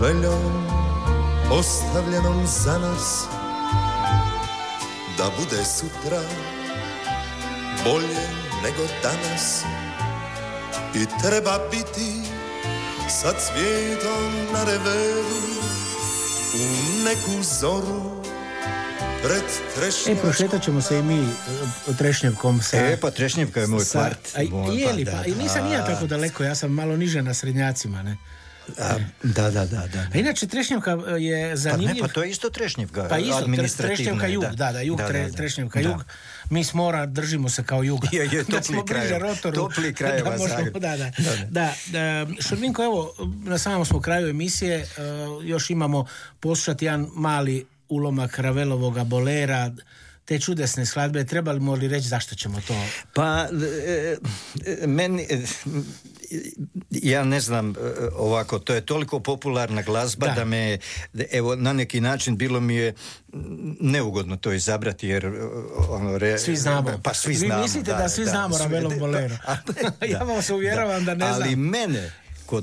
Veljom ostavljenom za nas, da bude sutra bolje nego danas. I treba biti sa cvijetom na reveru u neku zoru pred trešnjevačkom. Prošetat ćemo se i mi Trešnjevkom. Pa Trešnjevka je moj kvart. Je li, pa i nisam ja tako daleko, ja sam malo niže na Srednjacima, ne? Da. A inače Trešnjevka je zanimljiv. Pa to je isto Trešnjevka, pa isto, administrativna. Trešnjevka jug, jug, Trešnjevka jug. Mi s mora držimo se kao jug. Da smo bliže rotoru. Topli krajeva Zagreb. Da. Šurminko, evo, na samom smo kraju emisije, još imamo poslušati jedan mali ulomak Ravelovoga Bolera, te čudesne skladbe. Trebamo li reći zašto ćemo to? Pa, meni... Ja ne znam, ovako, to je toliko popularna glazba da me, evo, na neki način bilo mi je neugodno to izabrati, jer svi znamo. Pa svi znamo. Vi mislite da svi znamo Ravelov Bolero. Ja vam se uvjeravam da ne znam. Ali mene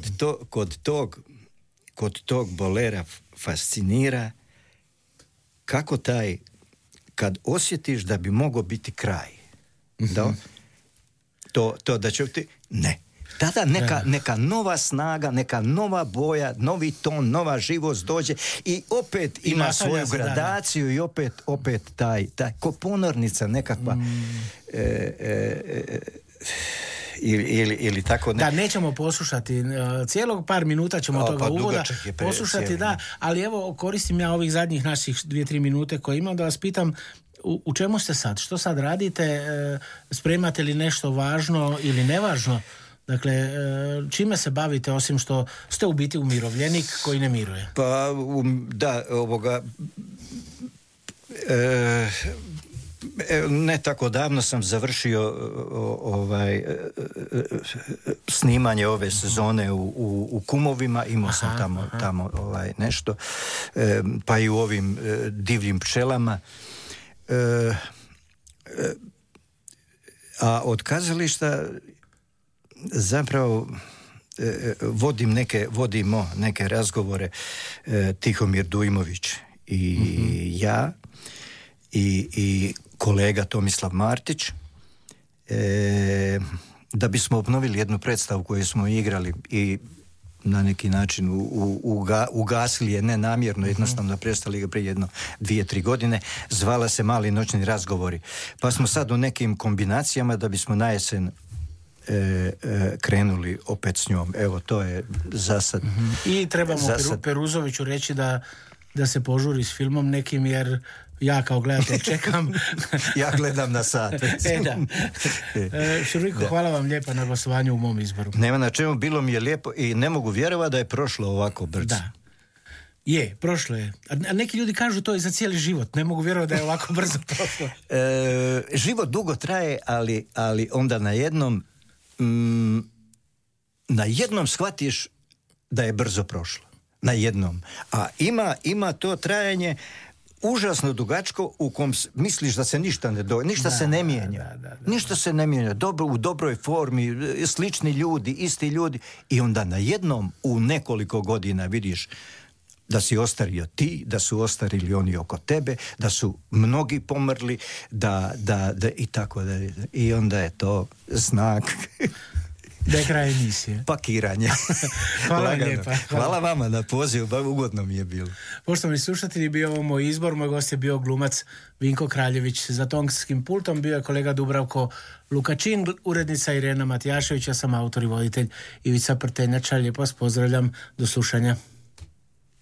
kod tog Bolera fascinira kako taj, kad osjetiš da bi mogao biti kraj, to da će ti, ne. Tada neka nova snaga, neka nova boja, novi ton, nova živost dođe i opet ima svoju gradaciju i opet taj ko ponornica nekakva ili tako ne. Da, nećemo poslušati cijelog, par minuta ćemo toga uvoda poslušati, ali evo koristim ja ovih zadnjih naših 2-3 minute koje imam da vas pitam u čemu ste sad? Što sad radite? Spremate li nešto važno ili nevažno? Dakle, čime se bavite osim što ste u biti umirovljenik koji ne miruje? Pa, ne tako davno sam završio snimanje ove sezone u Kumovima, imao sam tamo nešto, pa i u ovim divljim pčelama. A od kazališta zapravo vodimo neke razgovore, Tihomir Dujmović i ja i kolega Tomislav Martić, da bismo obnovili jednu predstavu koju smo igrali i na neki način ugasili je nenamjerno, jednostavno prestali ga prije 2-3 godine, zvala se Mali noćni razgovori. Pa smo sad u nekim kombinacijama da bismo na jesen krenuli opet s njom. Evo, to je za sad. I trebamo Peruzoviću reći da se požuri s filmom nekim, jer ja kao gledatelj čekam. Ja gledam na sat. Šuriko, hvala vam lijepa na gostovanju u mom izboru. Nema na čemu, bilo mi je lijepo i ne mogu vjerovati da je prošlo ovako brzo. Da. Je, prošlo je. A neki ljudi kažu to i za cijeli život. Ne mogu vjerovati da je ovako brzo prošlo. Život dugo traje, ali onda na jednom shvatiš da je brzo prošlo. Na jednom. A ima to trajanje užasno dugačko u kom misliš da se ništa ne događa, ništa se ne mijenja. Ništa se ne mijenja. U dobroj formi, slični ljudi, isti ljudi. I onda na jednom u nekoliko godina vidiš da si ostario ti, da su ostarili oni oko tebe, da su mnogi pomrli, da i tako da. I onda je to znak da je kraj emisije. Pakiranje. Hvala lijepa. Hvala vama na pozivu, ugodno mi je bilo. Poštovani slušatelji, bio ovo moj izbor, moj gost je bio glumac Vinko Kraljević. Za tonskim pultom bio je kolega Dubravko Lukačin, urednica Irena Matijašević, ja sam autor i voditelj Ivica Prtenjača. Lijepo vas pozdravljam, do slušanja.